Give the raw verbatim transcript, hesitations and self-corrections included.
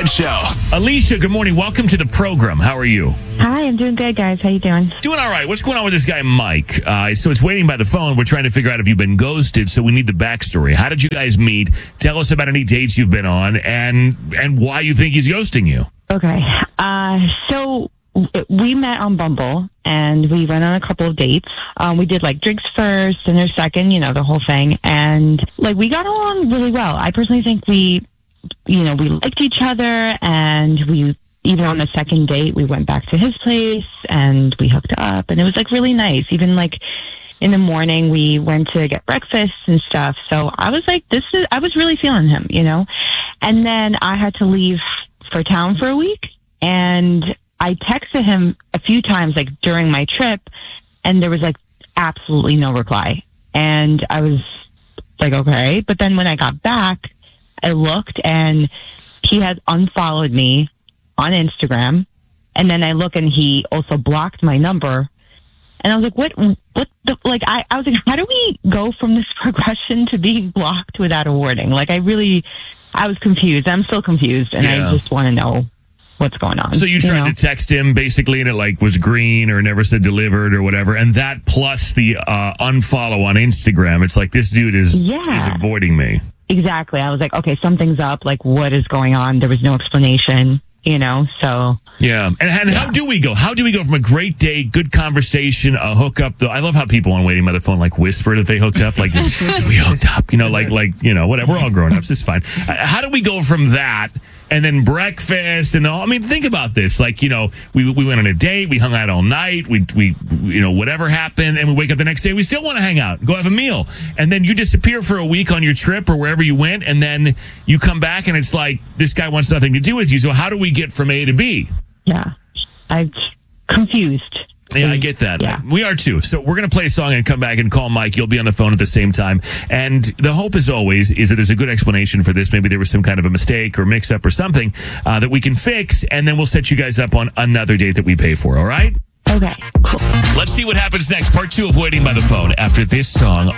Show. Alicia, good morning. Welcome to the program. How are you? Hi, I'm doing good, guys. How you doing? Doing all right. What's going on with this guy, Mike? Uh, so it's waiting by the phone. We're trying to figure out if you've been ghosted, so we need the backstory. How did you guys meet? Tell us about any dates you've been on and and why you think he's ghosting you. Okay. Uh, so we met on Bumble, and we went on a couple of dates. Um, we did, like, drinks first, dinner second, you know, the whole thing. And, like, we got along really well. I personally think we, you know, we liked each other, and we... Even on the second date, we went back to his place and we hooked up, and it was like really nice. Even like in the morning, we went to get breakfast and stuff. So I was like, this is, I was really feeling him, you know? And then I had to leave for town for a week, and I texted him a few times, like during my trip, and there was like absolutely no reply. And I was like, okay. But then when I got back, I looked and he had unfollowed me on Instagram, and then I look and he also blocked my number, and I was like, what, what the, like, I, I was like, how do we go from this progression to being blocked without a warning? Like, I really, I was confused. I'm still confused, and yeah. I just want to know what's going on. So you tried you know? to text him basically, and it like was green or never said delivered or whatever, and that plus the uh, unfollow on Instagram, it's like, this dude is, yeah. is avoiding me. Exactly. I was like, okay, something's up. Like, what is going on? There was no explanation. You know, so. Yeah. And, and yeah. how do we go? How do we go from a great date, good conversation, a hookup? I love how people on Waiting by the Phone like whisper that they hooked up. Like, we hooked up, you know, like, like, you know, whatever. We're all grown ups. It's fine. How do we go from that and then breakfast and all? I mean, think about this. Like, you know, we we went on a date, we hung out all night, we, we, you know, whatever happened, and we wake up the next day, we still want to hang out, go have a meal. And then you disappear for a week on your trip or wherever you went, and then you come back and it's like, this guy wants nothing to do with you. So how do we get from A to B? Yeah. I'm confused. Yeah, I get that. Yeah. We are too. So we're going to play a song and come back and call Mike. You'll be on the phone at the same time. And the hope, as always, is that there's a good explanation for this. Maybe there was some kind of a mistake or mix-up or something uh, that we can fix, and then we'll set you guys up on another date that we pay for, all right? Okay, cool. Let's see what happens next. Part two of Waiting by the Phone after this song.